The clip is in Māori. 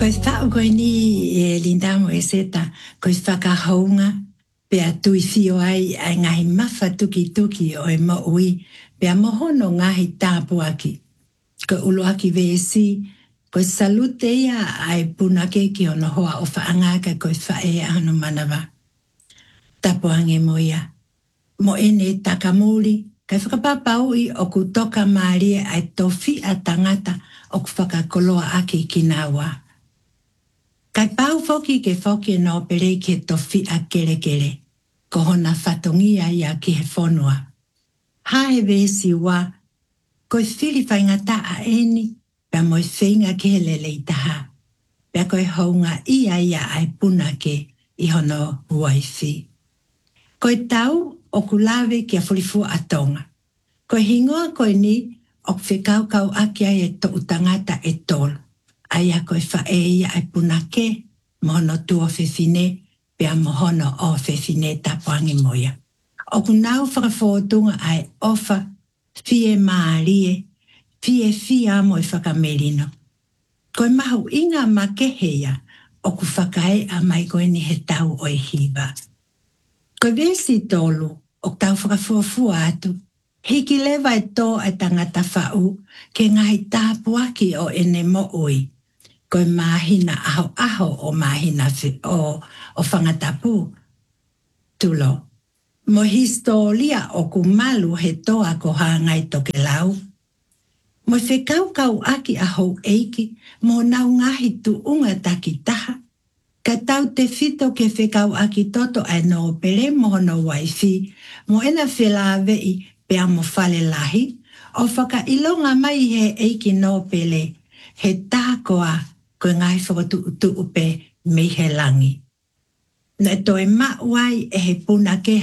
Koe whao koe ni Linda mo e seta, koe whakahaunga, pea tui fio ai ngahi mawha tuki o e mo ui, pea mohono ngahi tāpu aki. Koe ulu aki VSC, koe salute ia ai puna keki ono hoa o whaangaka koe whae anu manawa. Tapu ange mo ia. Mo ene takamuri, kai whakapapau i o ku toka maarie ai tofi a tangata o ku whakakoloa aki ki nāua. Kai pau foki ke foki no pere ke tofi a kere, ko hona whatongia ia ki he whonua. Hae vesi wa, koe whiri whaingata a eni, pia moi whainga ke he lele i taha. Pia koe haunga ia ai puna ke i hono waifi. Koe tau o kulawe kia fulifu atonga. Koe hingoa koe ni o kwhekau aki ai e to utangata e tolu. Aia koe whae ia ai puna ke, mohono tua whewhine, pia mohono o whewhine tapuangi moia. O kunau whakawhotunga ai ofa, fie maarie, fie amo i whakamerino. Koe mahu inga makeheia, o ku whakae a mai koe ni he tau o e hiva. Koe vesi tolu, o tau whakafuafua atu, hiki lewa e tō e tangata whau, ke ngahi tāpuaki o ene mo ui. Koe mahina aho o mahina o whangatapu. Tulo. Mo historia o kumalu he toa ko hangai toke lau. Mo whekau aki aho eiki, mo nau ngahi tu unga taki taha. Ka tau te fito ke whekau aki toto ai no pere mohono waifi, mo ena whela vei pea mo whale lahi, o whaka ilonga mai he eiki no pele, he tākoa koe ngai whakatu upe me he langi. Na toi mawai e he puna ke